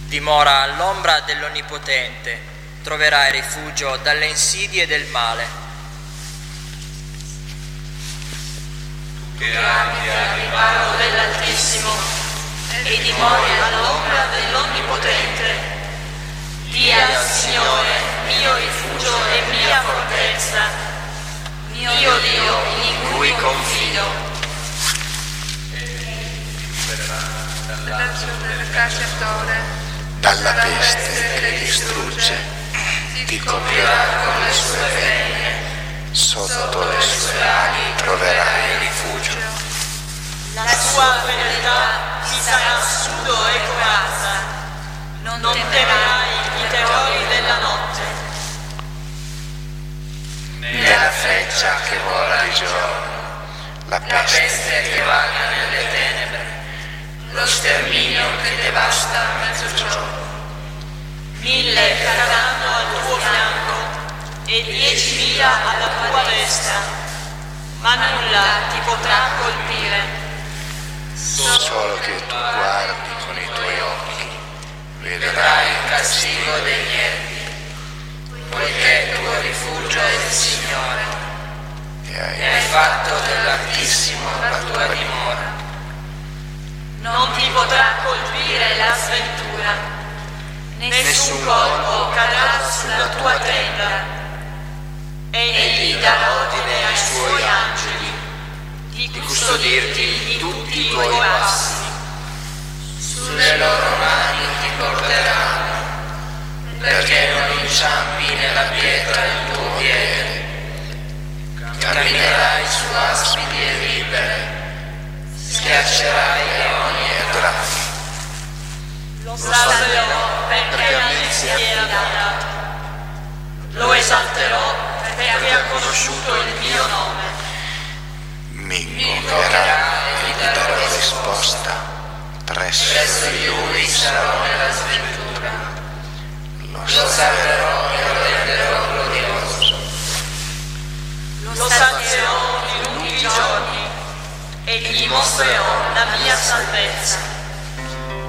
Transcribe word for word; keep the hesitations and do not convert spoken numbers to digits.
dimora all'ombra dell'Onnipotente, troverai rifugio dalle insidie del male. Tu che abiti al riparo dell'Altissimo e dimori all'ombra dell'Onnipotente, di al Signore mio rifugio e mia fortezza, mio Dio in cui confido. Del cacciatore, dalla peste che distrugge, ti coprirà con le sue penne, sotto le sue ali troverai rifugio. La sua fedeltà ti sarà scudo e corazza, non temerai i terrori della notte, né la freccia che vola di giorno, la peste che vaga nelle tenebre, lo sterminio che devasta a mezzogiorno. Mille cadranno al tuo fianco e diecimila alla tua destra, ma nulla ti potrà colpire. Solo che tu guardi con i tuoi occhi, Vedrai il castigo degli erbi, poiché il tuo rifugio è il Signore, e e hai hai fatto dell'Altissimo la tua dimora. Non ti potrà colpire la sventura, nessun colpo cadrà sulla tua tenda. Egli darà ordine ai suoi angeli di custodirti in tutti i tuoi passi. Sulle loro mani ti porteranno, perché non inciampi nella pietra il tuo piede. Camminerai su aspi e vipere, schiaccerai leoni e draghi. Lo salverò perché a me si è affidato. Lo esalterò perché ha conosciuto il mio nome. mi invocherà e gli darò risposta. Presso di lui sarò nella sventura, lo salverò e lo renderò glorioso. Lo salverò in lunghi giorni e gli mostrerò la mia salvezza.